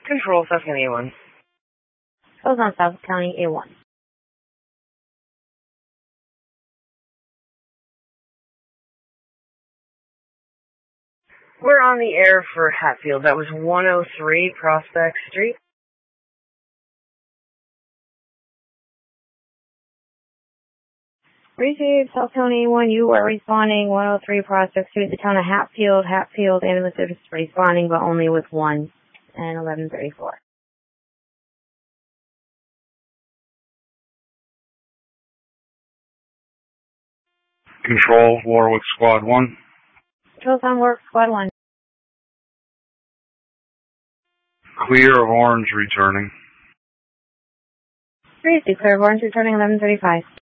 Control, South County A1. Goes on South County A1. We're on the air for Hatfield. That was 103 Prospect Street. Received, South County A1, you are responding 103 Prospect Street, the town of Hatfield. Hatfield ambulance service responding, but only with 1 and 1134. Control, Warwick Squad 1. Controls on work, Squad 1. Clear of Orange returning. Received, clear of Orange returning 1135.